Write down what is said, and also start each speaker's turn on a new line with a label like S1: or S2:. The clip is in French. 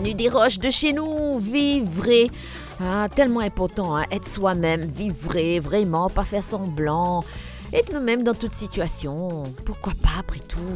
S1: Manu Desroches de chez nous, vive vrai. Tellement important, être soi-même, vivre vrai, vraiment, pas faire semblant. Être nous-mêmes dans toute situation. Pourquoi pas après tout?